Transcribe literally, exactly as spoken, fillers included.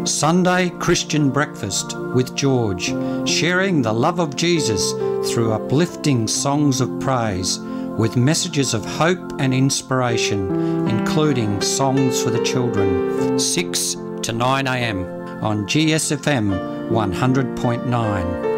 Sunday Christian Breakfast with George, sharing the love of Jesus through uplifting songs of praise with messages of hope and inspiration, including songs for the children, six to nine a m on G S F M one hundred point nine.